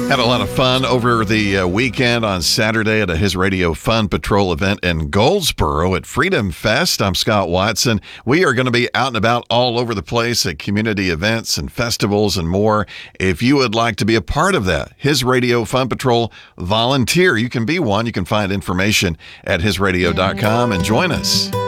Had a lot of fun over the weekend on Saturday at a His Radio Fun Patrol event in Goldsboro at Freedom Fest. I'm Scott Watson. We are going to be out and about all over the place at community events and festivals and more. If you would like to be a part of that, His Radio Fun Patrol volunteer, you can be one. You can find information at hisradio.com and join us.